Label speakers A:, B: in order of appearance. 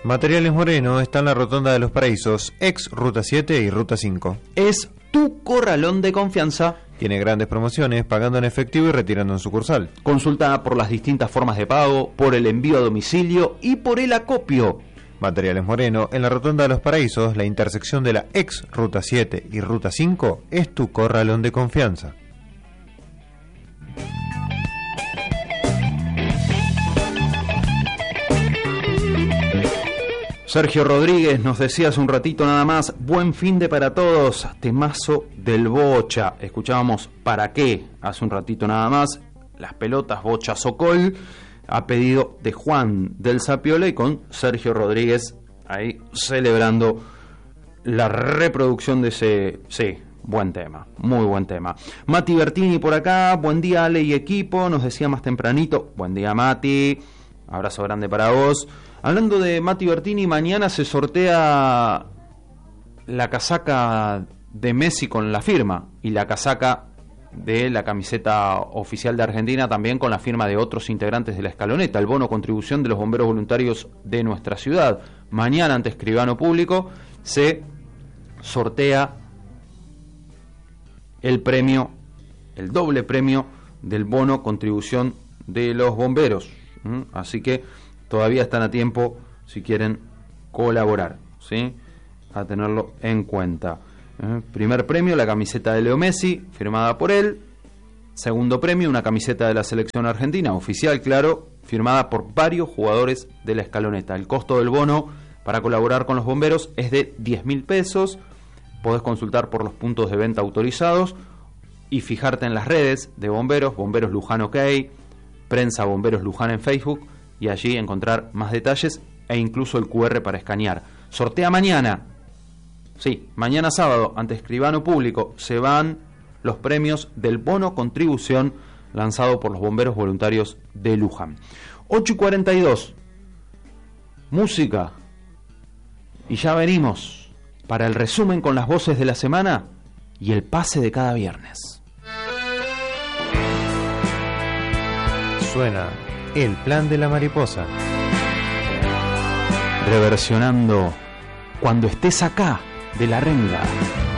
A: Materiales Moreno está en la Rotonda de los Paraísos, ex Ruta 7 y Ruta 5.
B: Es tu corralón de confianza.
A: Tiene grandes promociones, pagando en efectivo y retirando en sucursal.
B: Consulta por las distintas formas de pago, por el envío a domicilio y por el acopio.
A: Materiales Moreno, en la Rotonda de los Paraísos, la intersección de la ex Ruta 7 y Ruta 5, es tu corralón de confianza.
B: Sergio Rodríguez nos decía hace un ratito nada más, buen fin de para todos, temazo del Bocha. Escuchábamos ¿Para qué? Hace un ratito nada más, las pelotas Bocha Sokol, a pedido de Juan del Zapiola y con Sergio Rodríguez ahí celebrando la reproducción de ese, sí, buen tema, muy buen tema. Mati Bertini por acá, buen día Ale y equipo, nos decía más tempranito, buen día Mati, abrazo grande para vos. Hablando de Mati Bertini, mañana se sortea la casaca de Messi con la firma y la casaca de la camiseta oficial de Argentina también con la firma de otros integrantes de la escaloneta, el bono contribución de los bomberos voluntarios de nuestra ciudad. Mañana ante escribano público se sortea el premio, el doble premio del bono contribución de los bomberos. Así que todavía están a tiempo si quieren colaborar, ¿sí? A tenerlo en cuenta. Primer premio, la camiseta de Leo Messi, firmada por él. Segundo premio, una camiseta de la selección argentina, oficial, claro, firmada por varios jugadores de la escaloneta. El costo del bono para colaborar con los bomberos es de 10.000 pesos. Podés consultar por los puntos de venta autorizados y fijarte en las redes de bomberos, Bomberos Luján OK, Prensa Bomberos Luján en Facebook, y allí encontrar más detalles e incluso el QR para escanear. Sortea mañana, sí, mañana sábado, ante escribano público, se van los premios del bono contribución lanzado por los bomberos voluntarios de Luján. 8:42, música, y ya venimos para el resumen con las voces de la semana y el pase de cada viernes.
A: Suena El Plan de la Mariposa,
B: reversionando Cuando estés acá, de La Renga.